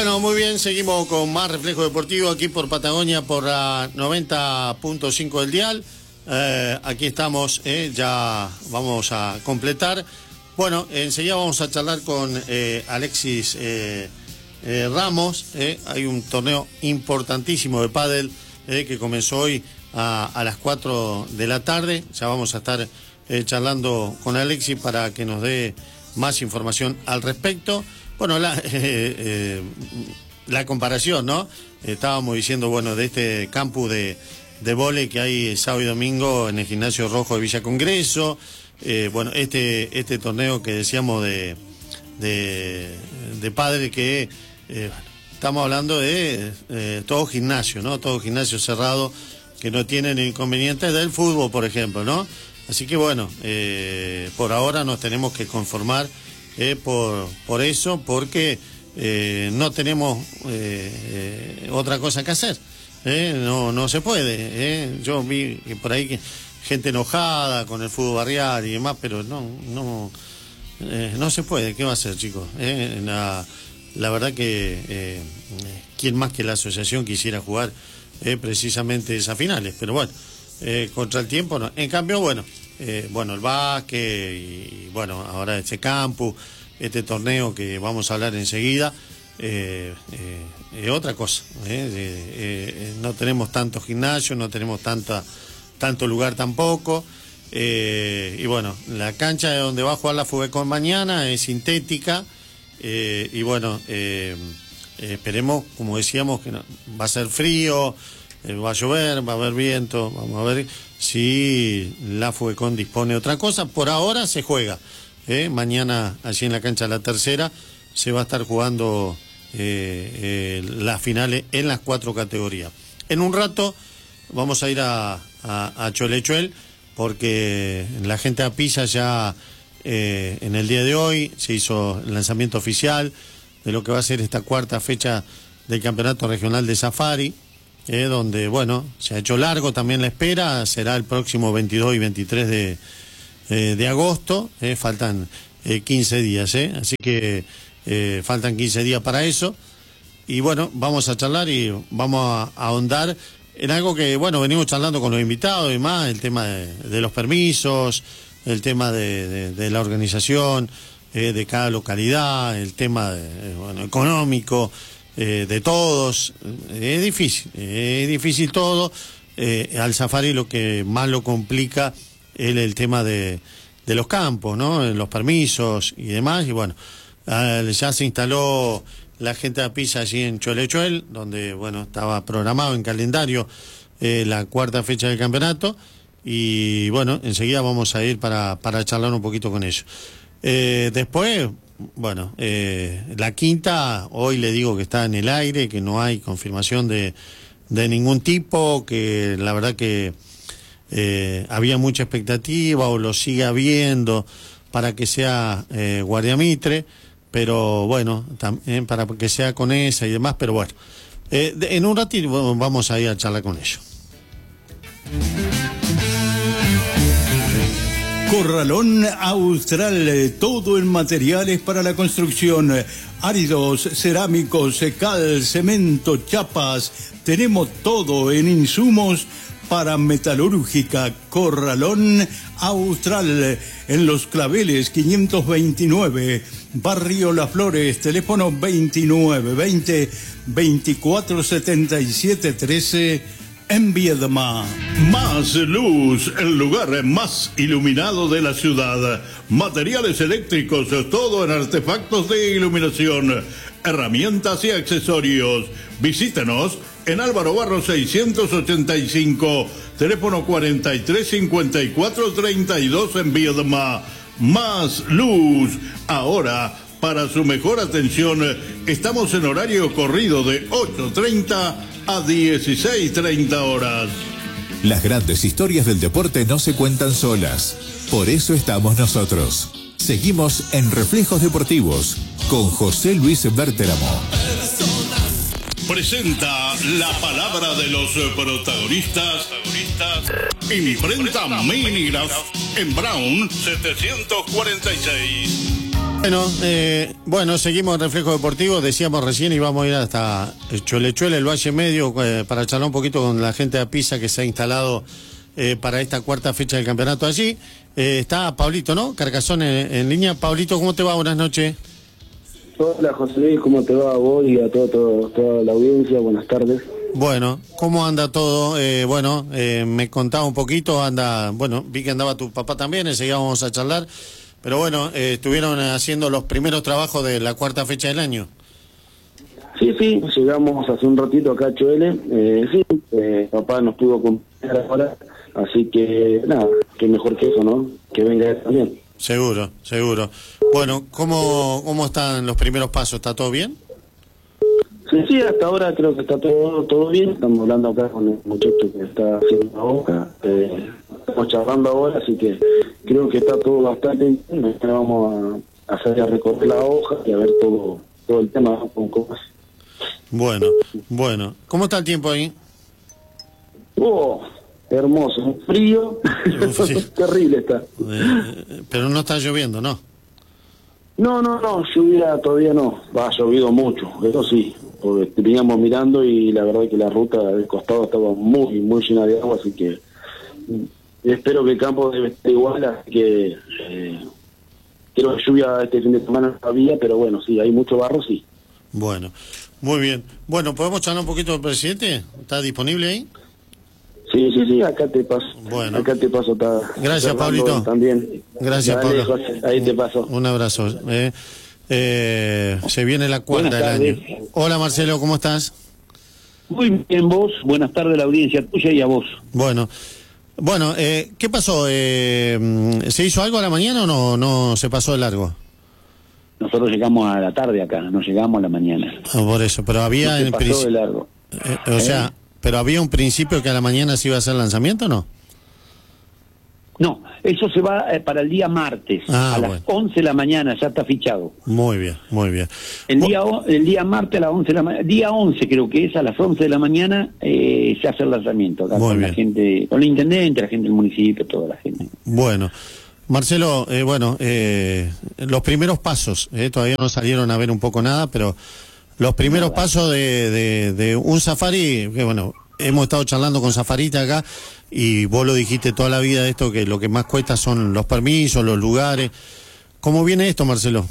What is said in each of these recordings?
Bueno, muy bien, seguimos con más Reflejo Deportivo aquí por Patagonia por la 90.5 del dial. Aquí estamos, ya vamos a completar. Bueno, enseguida vamos a charlar con Alexis Ramos. Hay un torneo importantísimo de pádel que comenzó hoy a las 4 de la tarde. Ya vamos a estar charlando con Alexis para que nos dé más información al respecto. Bueno, la comparación, ¿no? Estábamos diciendo, bueno, de este campus de vóley que hay sábado y domingo en el Gimnasio Rojo de Villa Congreso. Bueno, este torneo que decíamos de pádel que estamos hablando de todo gimnasio, ¿no? Todo gimnasio cerrado que no tienen inconvenientes del fútbol, por ejemplo, ¿no? Así que bueno, por ahora nos tenemos que conformar por eso, porque no tenemos otra cosa que hacer. No se puede. Yo vi que por ahí gente enojada con el fútbol barrial y demás, pero no se puede. ¿Qué va a hacer, chicos? La verdad que quién más que la asociación quisiera jugar precisamente esas finales, pero bueno, contra el tiempo no. En cambio, bueno, el básquet y bueno, ahora este campus, este torneo que vamos a hablar enseguida, otra cosa. No tenemos tantos gimnasios, no tenemos tanto lugar tampoco. Y bueno, la cancha de donde va a jugar la Fubecon mañana es sintética. Y bueno, esperemos, como decíamos, que va a ser frío, va a llover, va a haber viento. Vamos a ver si la Fubecon dispone de otra cosa. Por ahora se juega. Mañana, allí en la cancha La Tercera, se va a estar jugando las finales en las 4 categorías. En un rato vamos a ir a Cholechuel, porque la gente de Apisa ya en el día de hoy se hizo el lanzamiento oficial de lo que va a ser esta 4ª fecha del Campeonato Regional de Safari, donde, bueno, se ha hecho largo también la espera. Será el próximo 22 y 23 de agosto. Faltan 15 días, así que faltan 15 días para eso. Y bueno, vamos a charlar y vamos a ahondar en algo que, bueno, venimos charlando con los invitados y más, el tema de los permisos, el tema de la organización de cada localidad, el tema económico de todos. Es difícil todo. Al Safari lo que más lo complica es el tema de los campos, ¿no? Los permisos y demás. Y bueno, ya se instaló la gente de Apisa allí en Cholechuel, donde, bueno, estaba programado en calendario la 4ª fecha del campeonato. Y bueno, enseguida vamos a ir para charlar un poquito con ellos. Después, bueno, la 5ª, hoy le digo que está en el aire, que no hay confirmación de ningún tipo, que la verdad que había mucha expectativa, o lo sigue habiendo, para que sea Guardiamitre, pero bueno, también para que sea con esa y demás, pero bueno, en un ratito vamos a ir a charlar con ellos. Corralón Austral, todo en materiales para la construcción, áridos, cerámicos, cal, cemento, chapas, tenemos todo en insumos para metalúrgica. Corralón Austral, en Los Claveles 529, Barrio Las Flores, teléfono 2920 2477 13, en Viedma. Más Luz, el lugar más iluminado de la ciudad. Materiales eléctricos, todo en artefactos de iluminación, herramientas y accesorios. Visítenos en Álvaro Barro 685, teléfono 435432 en Viedma. Más Luz. Ahora, para su mejor atención, estamos en horario corrido de 8:30 a 16:30 horas. Las grandes historias del deporte no se cuentan solas. Por eso estamos nosotros. Seguimos en Reflejos Deportivos con José Luis Berteramo. Presenta la palabra de los protagonistas. Imprenta Minigraph en Brown 746. Bueno, seguimos en Reflejo Deportivo. Decíamos recién íbamos a ir hasta Chuelechuele, el Valle Medio, para charlar un poquito con la gente de Pisa que se ha instalado para esta cuarta fecha del campeonato allí. Está Pablito, ¿no? Carcasón en línea. Pablito, ¿cómo te va? Buenas noches. Hola José Luis, ¿cómo te va a vos y a toda la audiencia? Buenas tardes. Bueno, ¿cómo anda todo? Me contaba un poquito, vi que andaba tu papá también, enseguida vamos a charlar, pero bueno, estuvieron haciendo los primeros trabajos de la cuarta fecha del año. Sí, llegamos hace un ratito acá a Chuele, papá nos pudo acompañar ahora, así que nada, qué mejor que eso, ¿no? Que venga él también. Seguro. Bueno, ¿cómo están los primeros pasos? ¿Está todo bien? Sí, hasta ahora creo que está todo bien. Estamos hablando acá con el muchacho que está haciendo la hoja. Estamos charlando ahora, así que creo que está todo bastante bien. Ahora vamos a hacer a recorrer la hoja y a ver todo el tema con cosas. Bueno. ¿Cómo está el tiempo ahí? Hermoso, un frío. Sí. Terrible está. Pero no está lloviendo, ¿no? No, lluvia todavía no. Ha llovido mucho, eso sí. Porque veníamos mirando y la verdad que la ruta del costado estaba muy llena de agua, así que espero que el campo debe estar igual, así que creo que lluvia este fin de semana no había, pero bueno, sí, hay mucho barro, sí. Bueno, muy bien. Bueno, ¿podemos charlar un poquito del presidente? ¿Está disponible ahí? Sí, acá te paso. Bueno. Acá te paso. Gracias, Pablito. También. Gracias, Dale, Pablo. José, ahí te paso. Un abrazo. Se viene la cuarta del año. Hola, Marcelo, ¿cómo estás? Muy bien, vos. Buenas tardes a la audiencia tuya y a vos. Bueno, ¿qué pasó? ¿Se hizo algo a la mañana o no se pasó de largo? Nosotros llegamos a la tarde acá, no llegamos a la mañana. Por eso, pero había no se pasó de largo. ¿Pero había un principio que a la mañana se iba a hacer lanzamiento o no? No, eso se va para el día martes, a las 11 de la mañana, ya está fichado. Muy bien. El día martes a las 11 de la mañana, día 11 creo que es, a las 11 de la mañana se hace el lanzamiento acá con la gente, con el intendente, la gente del municipio, toda la gente. Bueno, Marcelo, los primeros pasos, todavía no salieron a ver un poco nada, pero los primeros pasos de un safari, que bueno, hemos estado charlando con Safarita acá y vos lo dijiste toda la vida, esto que lo que más cuesta son los permisos, los lugares. ¿Cómo viene esto, Marcelo?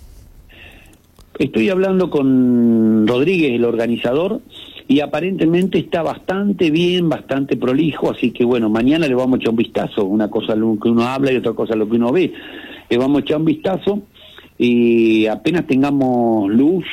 Estoy hablando con Rodríguez, el organizador, y aparentemente está bastante bien, bastante prolijo, así que bueno, mañana le vamos a echar un vistazo, una cosa lo que uno habla y otra cosa lo que uno ve. Le vamos a echar un vistazo y apenas tengamos luz,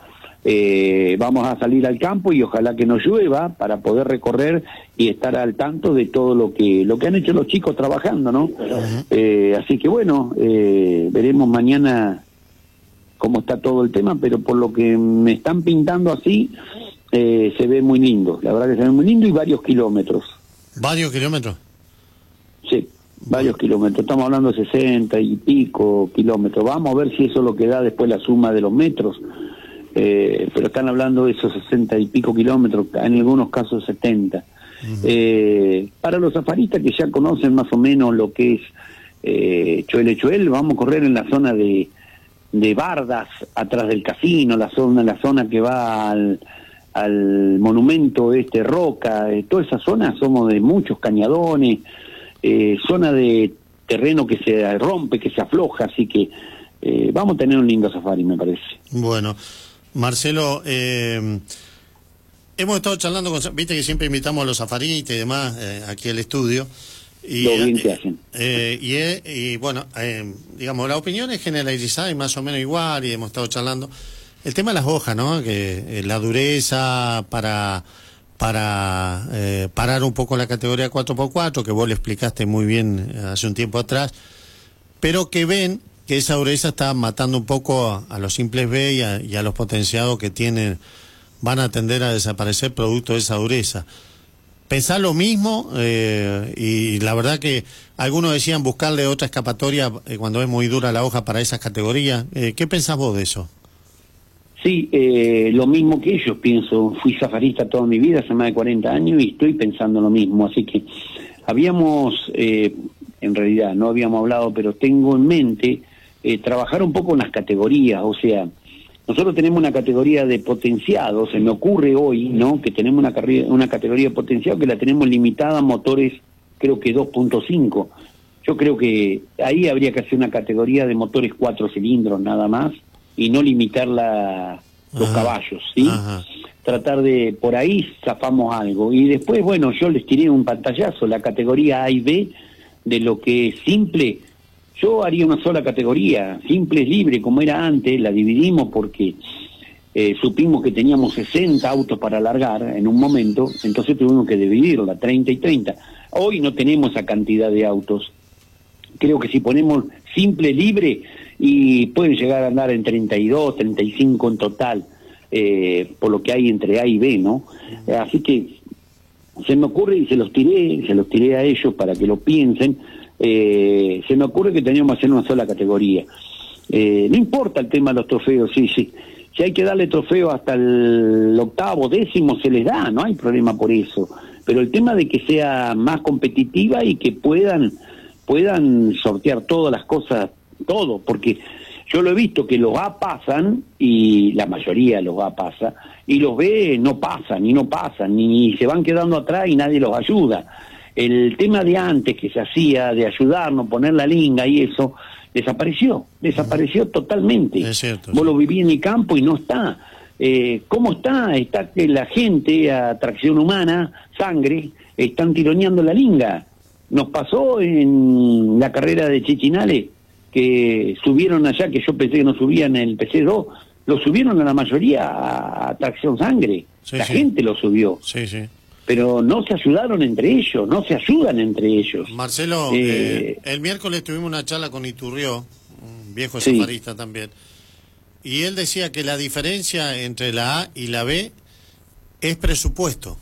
vamos a salir al campo y ojalá que no llueva para poder recorrer y estar al tanto de todo lo que han hecho los chicos trabajando, ¿no? Así que bueno, veremos mañana cómo está todo el tema, pero por lo que me están pintando así, se ve muy lindo, la verdad que se ve muy lindo y varios kilómetros. ¿Varios kilómetros? Sí, varios kilómetros, estamos hablando de 60 y pico kilómetros, vamos a ver si eso es lo que da después la suma de los metros. Pero están hablando de esos 60 y pico kilómetros, en algunos casos 70. Para los safaristas que ya conocen más o menos lo que es Chuele, vamos a correr en la zona de Bardas, atrás del casino, la zona que va al monumento Roca, toda esa zona somos de muchos cañadones, zona de terreno que se rompe, que se afloja, así que vamos a tener un lindo safari, me parece. Bueno, Marcelo, hemos estado charlando con... Viste que siempre invitamos a los safaristas y demás aquí al estudio. Y, lo bien que hacen. Digamos, la opinión es generalizada y más o menos igual, y hemos estado charlando. El tema de las hojas, ¿no? Que la dureza para parar un poco la categoría 4x4, que vos le explicaste muy bien hace un tiempo atrás, pero que ven que esa dureza está matando un poco a los simples B y a los potenciados que van a tender a desaparecer producto de esa dureza. ¿Pensás lo mismo? Y la verdad que algunos decían buscarle otra escapatoria cuando es muy dura la hoja para esas categorías. ¿Qué pensás vos de eso? Sí, lo mismo que ellos pienso. Fui safarista toda mi vida, hace más de 40 años, y estoy pensando lo mismo. Así que habíamos, en realidad no habíamos hablado, pero tengo en mente trabajar un poco en las categorías, o sea, nosotros tenemos una categoría de potenciado, se me ocurre hoy, ¿no?, que tenemos una categoría de potenciado que la tenemos limitada a motores, creo que 2.5. Yo creo que ahí habría que hacer una categoría de motores 4 cilindros nada más y no limitar los caballos, ¿sí? Ajá. Tratar de, por ahí zafamos algo. Y después, bueno, yo les tiré un pantallazo, la categoría A y B, de lo que es simple. Yo haría una sola categoría, simple es libre, como era antes, la dividimos porque supimos que teníamos 60 autos para largar en un momento, entonces tuvimos que dividirla, 30 y 30. Hoy no tenemos esa cantidad de autos. Creo que si ponemos simple, libre, y pueden llegar a andar en 32, 35 en total, por lo que hay entre A y B, ¿no? Así que se me ocurre, y se los tiré a ellos para que lo piensen, se me ocurre que teníamos que hacer una sola categoría. No importa el tema de los trofeos, sí. Si hay que darle trofeo hasta el 8º, 10º, se les da, no hay problema por eso. Pero el tema de que sea más competitiva y que puedan sortear todas las cosas, todo, porque yo lo he visto que los A pasan, y la mayoría de los A pasa, y los B no pasan, ni se van quedando atrás y nadie los ayuda. El tema de antes que se hacía, de ayudarnos, poner la linga y eso, desapareció totalmente. Es cierto. Vos lo viví en el campo y no está. ¿Cómo está? Está que la gente, a tracción humana, sangre, están tironeando la linga. Nos pasó en la carrera de Chichinale, que subieron allá, que yo pensé que no subían en el PC2, lo subieron a la mayoría a tracción sangre. Sí, la sí. gente lo subió. Sí. Pero no se ayudaron entre ellos, no se ayudan entre ellos. Marcelo, el miércoles tuvimos una charla con Iturrió, un viejo Sí. safarista también, y él decía que la diferencia entre la A y la B es presupuesto.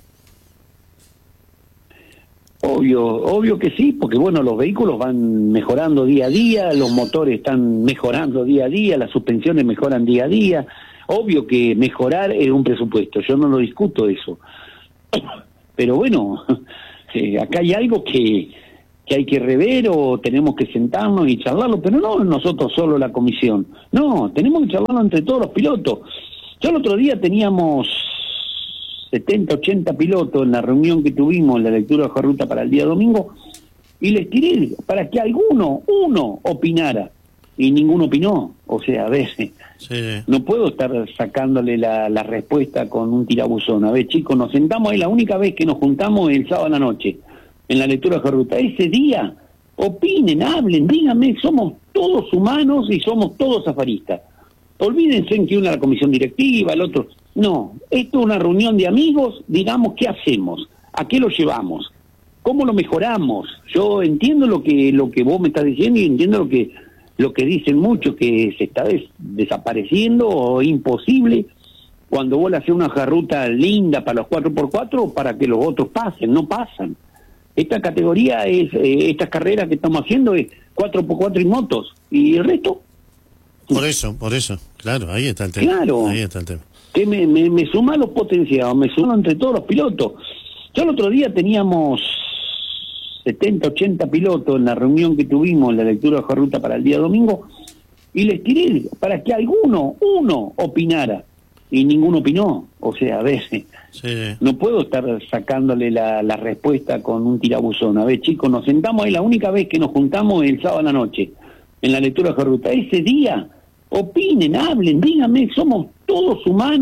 Obvio que sí, porque bueno, los vehículos van mejorando día a día, los motores están mejorando día a día, las suspensiones mejoran día a día. Obvio que mejorar es un presupuesto, yo no lo discuto eso. Pero bueno, acá hay algo que hay que rever, o tenemos que sentarnos y charlarlo, pero no nosotros solo la comisión. No, tenemos que charlarlo entre todos los pilotos. Yo el otro día teníamos 70, 80 pilotos en la reunión que tuvimos, en la lectura de ruta para el día domingo, y les tiré para que uno opinara, y ninguno opinó. O sea, a ver, Sí. no puedo estar sacándole la respuesta con un tirabuzón. A ver, chicos, nos sentamos ahí, la única vez que nos juntamos es el sábado a la noche, en la lectura de ruta. Ese día, opinen, hablen, díganme, somos todos humanos y somos todos safaristas. Olvídense en que una es la comisión directiva, el otro... No, esto es una reunión de amigos, digamos, ¿qué hacemos? ¿A qué lo llevamos? ¿Cómo lo mejoramos? Yo entiendo lo que vos me estás diciendo, y entiendo lo que dicen muchos, que se está desapareciendo o imposible cuando vos le haces una ruta linda para los 4x4 para que los otros pasen, no pasan. Esta categoría estas carreras que estamos haciendo es 4x4 y motos, y el resto... Por eso, claro, ahí está el tema. Claro. Ahí está el tema. Que me suma los potenciados, me suma entre todos los pilotos. Yo el otro día teníamos 70, 80 pilotos en la reunión que tuvimos, en la lectura de ruta para el día domingo, y les tiré para que uno opinara, y ninguno opinó. O sea, a ver, Sí. no puedo estar sacándole la respuesta con un tirabuzón. A ver, chicos, nos sentamos ahí, la única vez que nos juntamos es el sábado a la noche, en la lectura de ruta. Ese día, opinen, hablen, díganme, somos todos humanos.